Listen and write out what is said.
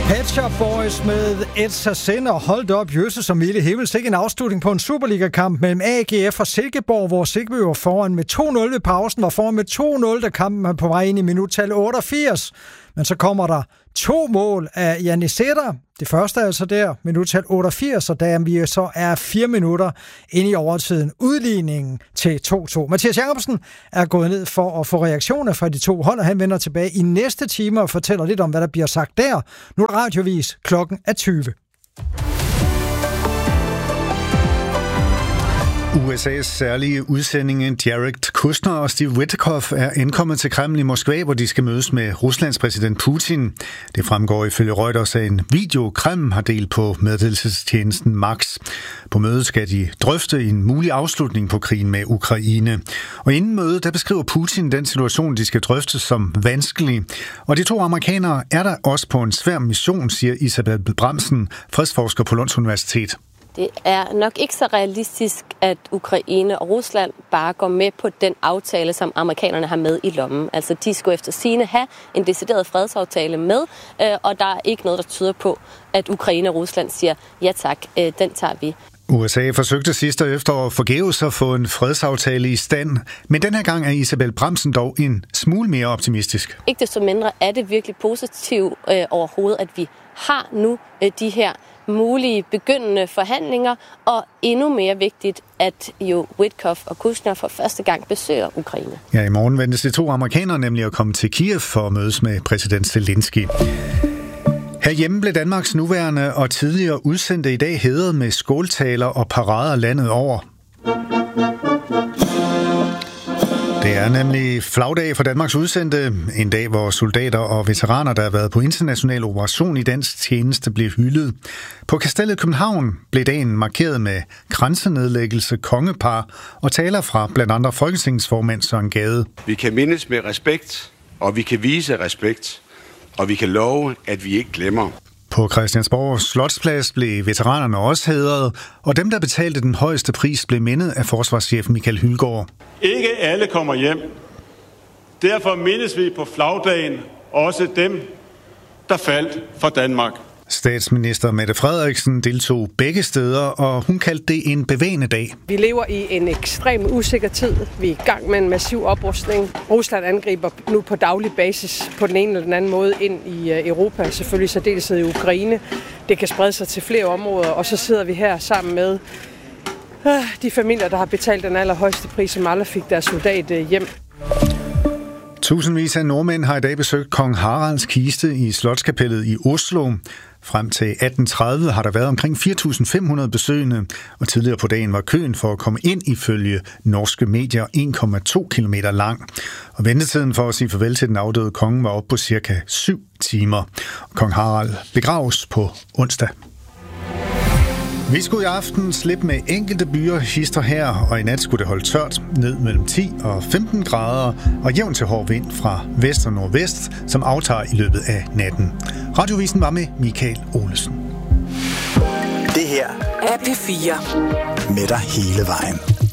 Pet Shop Boys med It's a Sin og Hold Up, Jøsse som milde himmel. Sikke en afslutning på en Superliga-kamp mellem AGF og Silkeborg, hvor Silkeborg var foran med 2-0 ved pausen, var foran med 2-0, da kampen er på vej ind i minuttal 88. Men så kommer der 2 mål af Jannis Sætter. Det første er altså der, minuttal 88, og da vi så er 4 minutter inde i overtiden. Udligningen til 2-2. Mathias Jacobsen er gået ned for at få reaktioner fra de to hold, og han vender tilbage i næste time og fortæller lidt om, hvad der bliver sagt der. Nu er radiovis, klokken er 20. USA's særlige udsendinge Jared Kushner og Steve Witkoff er indkommet til Kreml i Moskva, hvor de skal mødes med Ruslands præsident Putin. Det fremgår ifølge Reuters af en video, Kreml har delt på meddelelsestjenesten Max. På mødet skal de drøfte en mulig afslutning på krigen med Ukraine. Og inden mødet, der beskriver Putin den situation, de skal drøfte som vanskelig. Og de to amerikanere er der også på en svær mission, siger Isabel Bramsen, fredsforsker på Lunds Universitet. Det er nok ikke så realistisk, at Ukraine og Rusland bare går med på den aftale, som amerikanerne har med i lommen. Altså, de skulle efter sigende have en decideret fredsaftale med, og der er ikke noget, der tyder på, at Ukraine og Rusland siger, ja tak, den tager vi. USA forsøgte sidste efterår forgæves at få en fredsaftale i stand, men den her gang er Isabel Bramsen dog en smule mere optimistisk. Ikke desto mindre er det virkelig positivt overhovedet, at vi har nu de her mulige begyndende forhandlinger, og endnu mere vigtigt, at jo Witkoff og Kushner for første gang besøger Ukraine. Ja, i morgen ventes de to amerikanere nemlig at komme til Kiev for at mødes med præsident Zelensky. Herhjemme blev Danmarks nuværende og tidligere udsendte i dag hædret med skåltaler og parader landet over. Det er nemlig flagdag for Danmarks udsendte. En dag, hvor soldater og veteraner, der har været på international operation i dansk tjeneste, blev hyldet. På Kastellet København blev dagen markeret med kransenedlæggelse, kongepar og taler fra blandt andre Folketingsformand Søren Gade. Vi kan mindes med respekt, og vi kan vise respekt, og vi kan love, at vi ikke glemmer. På Christiansborg Slotsplads blev veteranerne også hædret, og dem, der betalte den højeste pris, blev mindet af forsvarschef Michael Hylgaard. Ikke alle kommer hjem. Derfor mindes vi på flagdagen også dem, der faldt for Danmark. Statsminister Mette Frederiksen deltog begge steder, og hun kaldte det en bevægende dag. Vi lever i en ekstrem usikker tid. Vi er i gang med en massiv oprustning. Rusland angriber nu på daglig basis på den ene eller den anden måde ind i Europa, selvfølgelig særdeleshed i Ukraine. Det kan sprede sig til flere områder, og så sidder vi her sammen med de familier, der har betalt den allerhøjeste pris, som aldrig fik deres soldat hjem. Tusindvis af nordmænd har i dag besøgt kong Haralds kiste i Slotskapellet i Oslo. Frem til 1830 har der været omkring 4.500 besøgende, og tidligere på dagen var køen for at komme ind ifølge norske medier 1,2 kilometer lang. Og ventetiden for at sige farvel til den afdøde konge var op på cirka 7 timer. Kong Harald begraves på onsdag. Vi skulle i aften slippe med enkelte byer hister her, og i nat skulle det holde tørt ned mellem 10 og 15 grader, og jævn til hård vind fra vest og nordvest, som aftager i løbet af natten. Radiovisen var med Michael Olesen. Det her er P4 med dig hele vejen.